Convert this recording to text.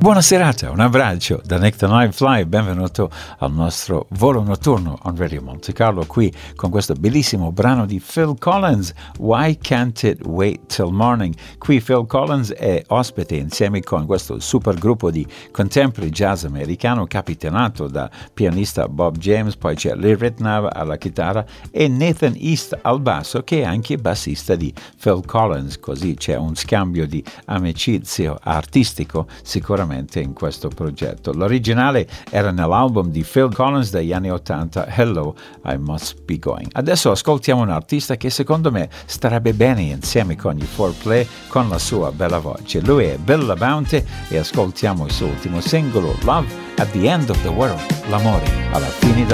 Buona serata, un abbraccio da Nick the Night Fly, benvenuto al nostro volo notturno on Radio Monte Carlo, qui con questo bellissimo brano di Phil Collins, Why Can't It Wait Till Morning. Qui Phil Collins è ospite insieme con questo super gruppo di contemporary jazz americano capitanato da pianista Bob James, poi c'è Lee Ritenour alla chitarra e Nathan East al basso, che è anche bassista di Phil Collins, così c'è un scambio di amicizia artistico sicuramente in questo progetto. L'originale era nell'album di Phil Collins degli anni 80, Hello, I Must Be Going. Adesso ascoltiamo un artista che secondo me starebbe bene insieme con gli 4Play con la sua bella voce. Lui è Bill LaBounty e ascoltiamo il suo ultimo singolo, Love at the End of the World, l'amore alla fine